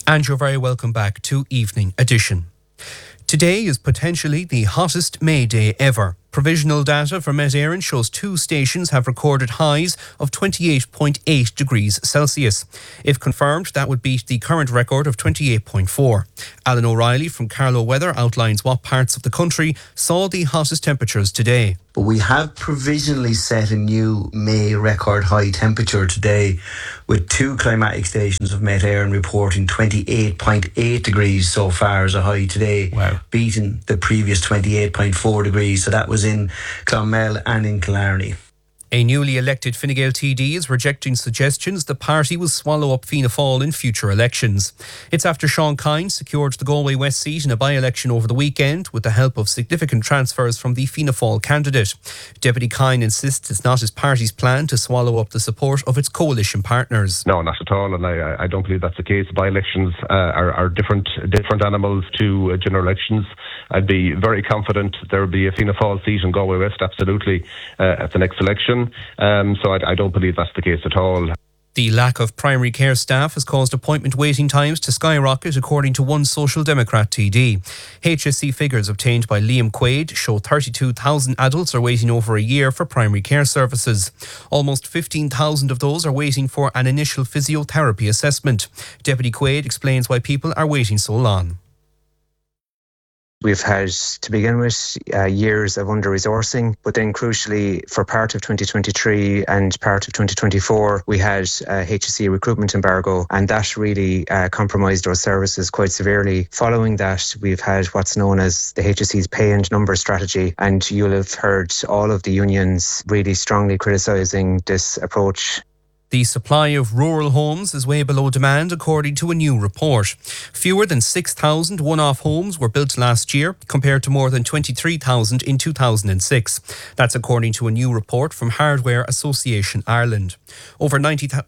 And you're very welcome back to Evening Edition. Today is potentially the hottest May day ever. Provisional data from Met Éireann shows two stations have recorded highs of 28.8 degrees Celsius. If confirmed, that would beat the current record of 28.4. Alan O'Reilly from Carlow Weather outlines what parts of the country saw the hottest temperatures today. But we have provisionally set a new May record high temperature today, with two climatic stations of Met Éireann reporting 28.8 degrees so far as a high today, beating the previous 28.4 degrees. So that was in Clonmel and in Killarney. A newly elected Fine Gael TD is rejecting suggestions the party will swallow up Fianna Fáil in future elections. It's after Sean Kyne secured the Galway West seat in a by-election over the weekend with the help of significant transfers from the Fianna Fáil candidate. Deputy Kyne insists it's not his party's plan to swallow up the support of its coalition partners. No, not at all, and I don't believe that's the case. By-elections are different animals to general elections. I'd be very confident there will be a Fianna Fáil seat in Galway West, absolutely, at the next election. So I don't believe that's the case at all. The lack of primary care staff has caused appointment waiting times to skyrocket, according to one Social Democrat TD. HSE figures obtained by Liam Quaid show 32,000 adults are waiting over a year for primary care services. Almost 15,000 of those are waiting for an initial physiotherapy assessment. Deputy Quaid explains why people are waiting so long. We've had, to begin with, years of under-resourcing, but then crucially for part of 2023 and part of 2024, we had a HSE recruitment embargo, and that really compromised those services quite severely. Following that, we've had what's known as the HSE's pay and number strategy, and you'll have heard all of the unions really strongly criticising this approach. The supply of rural homes is way below demand, according to a new report. Fewer than 6,000 one-off homes were built last year, compared to more than 23,000 in 2006. That's according to a new report from Hardware Association Ireland. Over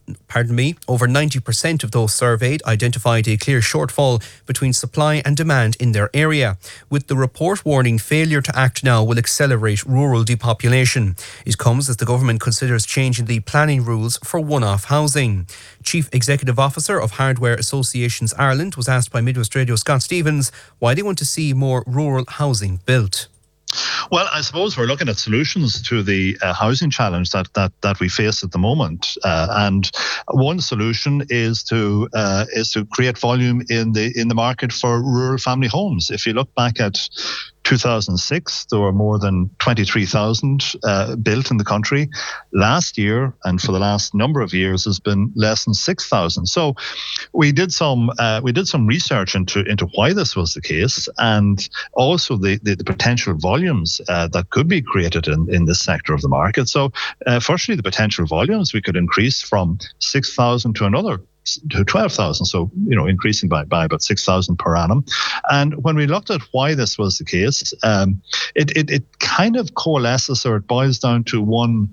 90% of those surveyed identified a clear shortfall between supply and demand in their area, with the report warning failure to act now will accelerate rural depopulation. It comes as the government considers changing the planning rules for one-off housing. Chief Executive Officer of Hardware Associations Ireland was asked by Midwest Radio Scott Stevens why they want to see more rural housing built. Well, I suppose we're looking at solutions to the housing challenge that we face at the moment, and one solution is to create volume in the market for rural family homes. If you look back at 2006, there were more than 23,000 built in the country. Last year, and for the last number of years, has been less than 6,000. So we did some research into why this was the case, and also the potential volumes that could be created in this sector of the market. So firstly, the potential volumes we could increase from 6,000 to 12,000, so increasing by about 6,000 per annum. And when we looked at why this was the case, it kind of coalesces, or it boils down to one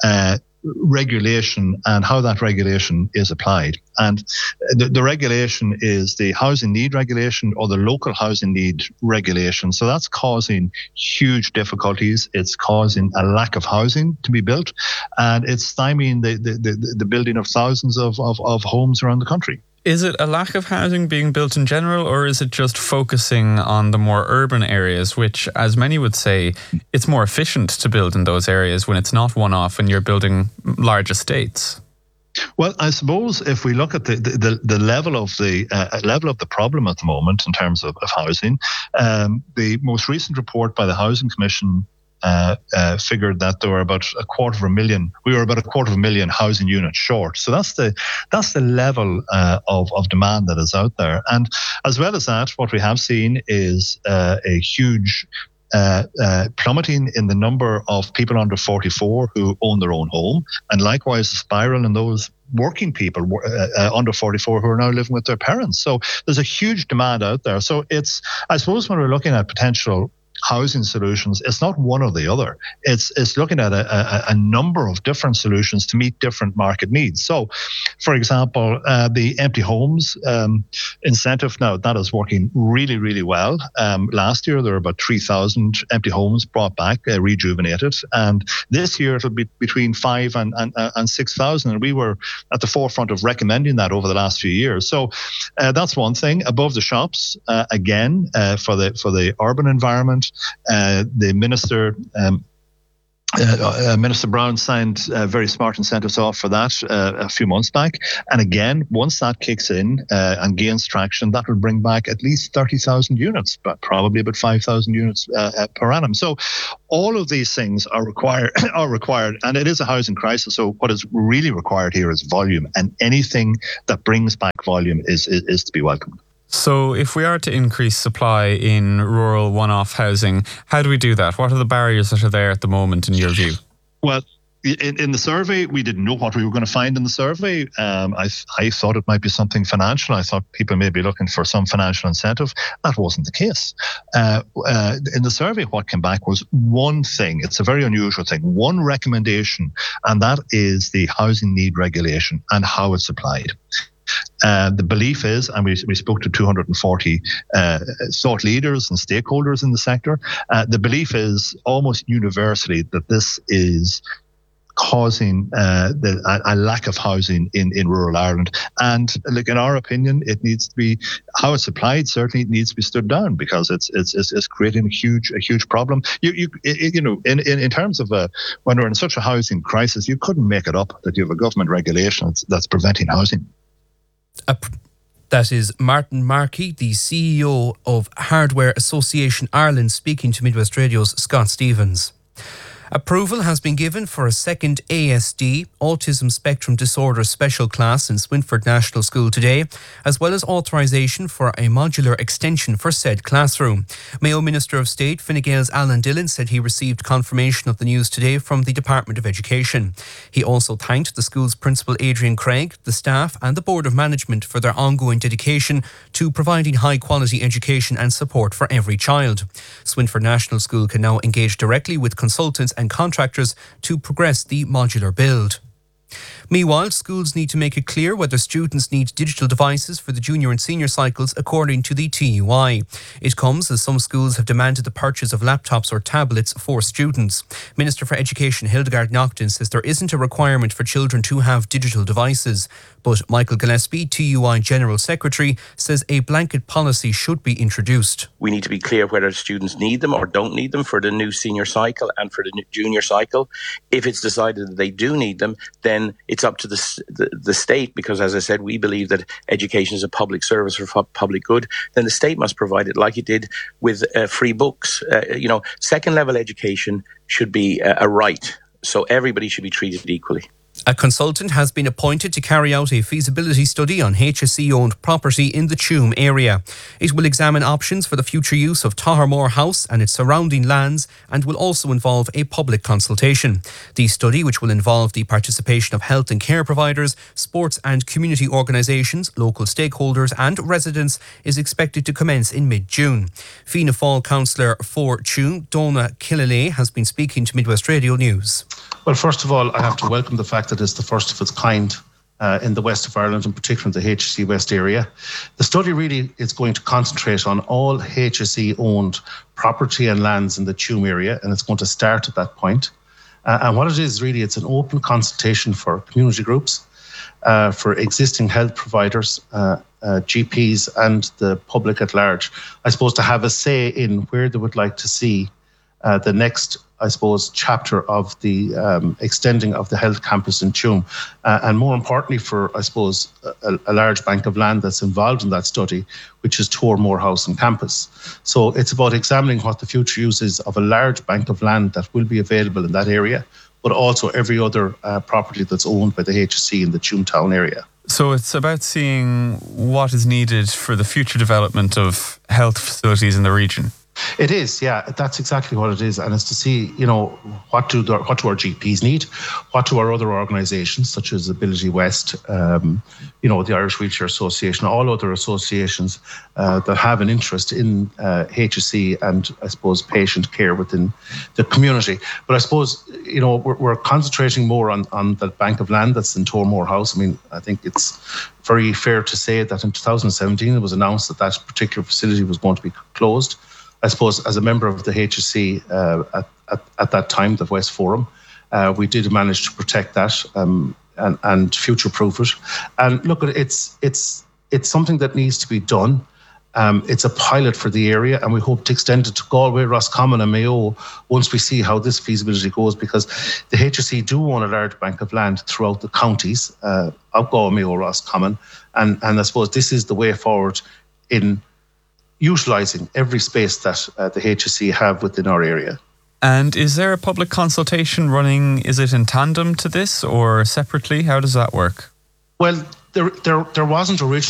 regulation and how that regulation is applied. And the regulation is the housing need regulation, or the local housing need regulation. So that's causing huge difficulties. It's causing a lack of housing to be built, and it's stymieing the building of thousands of homes around the country. Is it a lack of housing being built in general, or is it just focusing on the more urban areas, which, as many would say, it's more efficient to build in those areas when it's not one-off and you're building large estates? Well, I suppose if we look at the level of the problem at the moment in terms of housing, the most recent report by the Housing Commission figured that there were about a quarter of a million housing units short. So that's the level of demand that is out there. And as well as that, what we have seen is a huge plummeting in the number of people under 44 who own their own home, and likewise a spiral in those working people under 44 who are now living with their parents. So there's a huge demand out there. So I suppose when we're looking at potential housing solutions, it's not one or the other. It's looking at a number of different solutions to meet different market needs. So, for example, the empty homes incentive, now that is working really, really well. Last year, there were about 3,000 empty homes brought back, rejuvenated. And this year, it'll be between 5,000 and 6,000. And we were at the forefront of recommending that over the last few years. So that's one thing. Above the shops, again, for the urban environment, the Minister Brown signed very smart incentives off for that a few months back. And again, once that kicks in and gains traction, that will bring back at least 30,000 units, but probably about 5,000 units per annum. So all of these things are required, and it is a housing crisis. So what is really required here is volume, and anything that brings back volume is to be welcomed. So if we are to increase supply in rural one-off housing, how do we do that? What are the barriers that are there at the moment in your view? Well, in the survey, we didn't know what we were going to find in the survey. I thought it might be something financial. I thought people may be looking for some financial incentive. That wasn't the case. In the survey, what came back was one thing. It's a very unusual thing. One recommendation, and that is the housing need regulation and how it's applied. The belief is, and we spoke to 240 thought leaders and stakeholders in the sector, the belief is almost universally that this is causing a lack of housing in rural Ireland. And look, in our opinion, it needs to be, how it's applied, certainly it needs to be stood down, because it's creating a huge problem. You know, in terms of when we're in such a housing crisis, you couldn't make it up that you have a government regulation that's preventing housing. That is Martin Markey, the CEO of Hardware Association Ireland, speaking to Midwest Radio's Scott Stevens. Approval has been given for a second ASD, Autism Spectrum Disorder Special Class in Swinford National School today, as well as authorisation for a modular extension for said classroom. Mayo Minister of State Fine Gael's Alan Dillon said he received confirmation of the news today from the Department of Education. He also thanked the school's principal Adrian Craig, the staff and the Board of Management for their ongoing dedication to providing high quality education and support for every child. Swinford National School can now engage directly with consultants and contractors to progress the modular build. Meanwhile, schools need to make it clear whether students need digital devices for the junior and senior cycles according to the TUI. It comes as some schools have demanded the purchase of laptops or tablets for students. Minister for Education Hildegard Naughton says there isn't a requirement for children to have digital devices. But Michael Gillespie, TUI General Secretary, says a blanket policy should be introduced. We need to be clear whether students need them or don't need them for the new senior cycle and for the new junior cycle. If it's decided that they do need them, then it's up to the state, because as I said, we believe that education is a public service for public good. Then the state must provide it, like it did with free books. Second level education should be a right, so everybody should be treated equally. A consultant has been appointed to carry out a feasibility study on HSE-owned property in the Tuam area. It will examine options for the future use of Tohermore House and its surrounding lands, and will also involve a public consultation. The study, which will involve the participation of health and care providers, sports and community organisations, local stakeholders and residents, is expected to commence in mid-June. Fianna Fáil councillor for Tuam, Donna Killalay, has been speaking to Midwest Radio News. Well, first of all, I have to welcome the fact that it's the first of its kind in the west of Ireland, in particular in the HSE West area. The study really is going to concentrate on all HSE-owned property and lands in the Tuam area, and it's going to start at that point. And what it is really, it's an open consultation for community groups, for existing health providers, GPs and the public at large, I suppose, to have a say in where they would like to see the next, I suppose, chapter of the extending of the health campus in Tuam, and more importantly for, I suppose, a large bank of land that's involved in that study, which is Tohermore House and campus. So it's about examining what the future use is of a large bank of land that will be available in that area, but also every other property that's owned by the HSE in the Tuam town area. So it's about seeing what is needed for the future development of health facilities in the region. It is, yeah. That's exactly what it is, and it's to see, what do our GPs need, what do our other organisations such as Ability West, the Irish Wheelchair Association, all other associations that have an interest in HSE and I suppose patient care within the community. But I suppose we're concentrating more on the bank of land that's in Tormore House. I mean, I think it's very fair to say that in 2017 it was announced that particular facility was going to be closed. I suppose as a member of the HSE at that time, the West Forum, we did manage to protect that and future-proof it. And look, it's something that needs to be done. It's a pilot for the area, and we hope to extend it to Galway, Roscommon and Mayo once we see how this feasibility goes, because the HSE do own a large bank of land throughout the counties of Galway, Mayo, Roscommon, and I suppose this is the way forward in utilising every space that the HSE have within our area. And is there a public consultation running? Is it in tandem to this or separately? How does that work? Well, there wasn't originally.